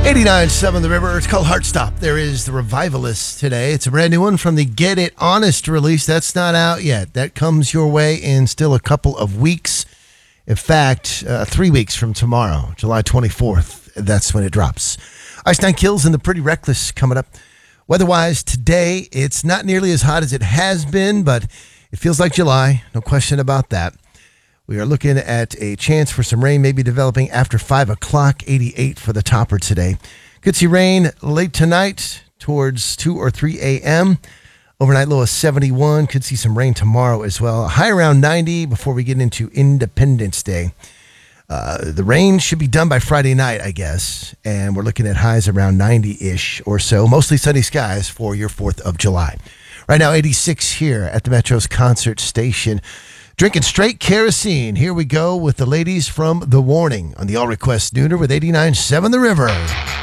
89.7 The River. It's called Heartstop. There is the Revivalist today. It's a brand new one from the Get It Honest release. That's not out yet. That comes your way in still a couple of weeks. In fact, 3 weeks from tomorrow, July 24th. That's when it drops. Ice Nine Kills and the Pretty Reckless coming up. Weather-wise, today, it's not nearly as hot as it has been, but it feels like July. No question about that. We are looking at a chance for some rain, maybe developing after 5 o'clock, 88 for the topper today. Could see rain late tonight towards 2 or 3 a.m. Overnight low of 71. Could see some rain tomorrow as well. A high around 90 before we get into Independence Day. The rain should be done by Friday night, I guess. And we're looking at highs around 90-ish or so. Mostly sunny skies for your 4th of July. Right now, 86 here at the Metro's Concert Station. Drinking straight kerosene. Here we go with the ladies from The Warning on the All Request Nooner with 89.7 The River.